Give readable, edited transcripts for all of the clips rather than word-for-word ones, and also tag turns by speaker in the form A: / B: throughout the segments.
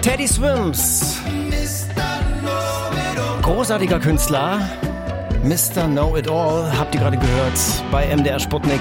A: Teddy Swims. Großartiger Künstler. Mr. Know-It-All. Habt ihr gerade gehört bei MDR Sputnik.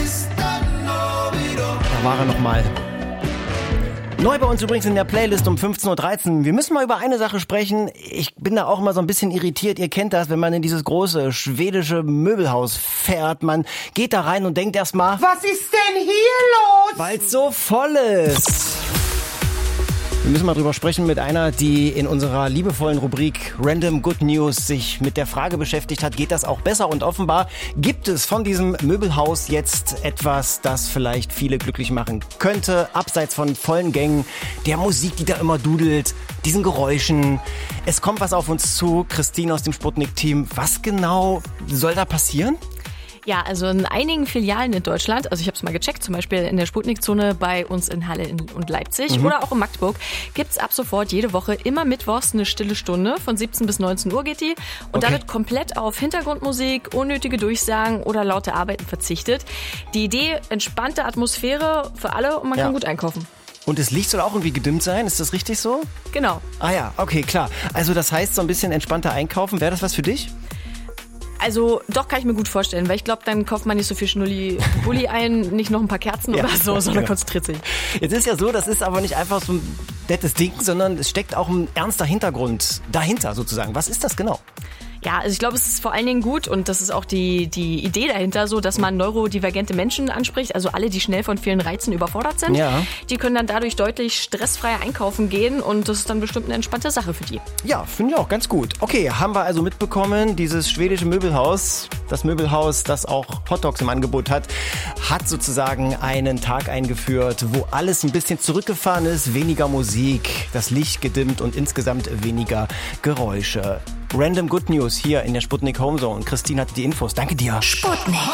A: Da war er nochmal. Neu bei uns übrigens in der Playlist um 15.13 Uhr. Wir müssen mal über eine Sache sprechen. Ich bin da auch immer so ein bisschen irritiert. Ihr kennt das, wenn man in dieses große schwedische Möbelhaus fährt. Man geht da rein und denkt erstmal,
B: was ist denn hier los?
A: Weil es so voll ist. Wir müssen mal drüber sprechen mit einer, die in unserer liebevollen Rubrik Random Good News sich mit der Frage beschäftigt hat, geht das auch besser? Und offenbar gibt es von diesem Möbelhaus jetzt etwas, das vielleicht viele glücklich machen könnte, abseits von vollen Gängen, der Musik, die da immer dudelt, diesen Geräuschen. Es kommt was auf uns zu. Christine aus dem Sputnik-Team, was genau soll da passieren?
C: Ja, also in einigen Filialen in Deutschland, also ich habe es mal gecheckt, zum Beispiel in der Sputnik-Zone bei uns in Halle und Leipzig oder auch in Magdeburg, gibt's ab sofort jede Woche immer mittwochs eine stille Stunde, von 17 bis 19 Uhr geht die. Und da wird komplett auf Hintergrundmusik, unnötige Durchsagen oder laute Arbeiten verzichtet. Die Idee, entspannte Atmosphäre für alle und man kann gut einkaufen.
A: Und das Licht soll auch irgendwie gedimmt sein, ist das richtig so?
C: Genau.
A: Ah ja, okay, klar. Also das heißt, so ein bisschen entspannter einkaufen, wäre das was für dich?
C: Also doch, kann ich mir gut vorstellen, weil ich glaube, dann kauft man nicht so viel Schnulli-Bulli ein, nicht noch ein paar Kerzen oder so, sondern konzentriert sich.
A: Jetzt ist ja so, das ist aber nicht einfach so ein nettes Ding, sondern es steckt auch ein ernster Hintergrund dahinter sozusagen. Was ist das genau?
C: Ja, also ich glaube, es ist vor allen Dingen gut und das ist auch die Idee dahinter so, dass man neurodivergente Menschen anspricht, also alle, die schnell von vielen Reizen überfordert sind. Ja. Die können dann dadurch deutlich stressfreier einkaufen gehen und das ist dann bestimmt eine entspannte Sache für die.
A: Ja, finde ich auch ganz gut. Okay, haben wir also mitbekommen, dieses schwedische Möbelhaus, das Möbelhaus, das auch Hotdogs im Angebot hat sozusagen einen Tag eingeführt, wo alles ein bisschen zurückgefahren ist, weniger Musik, das Licht gedimmt und insgesamt weniger Geräusche. Random Good News hier in der Sputnik Homezone. Christine hatte die Infos. Danke dir.
D: Sputnik.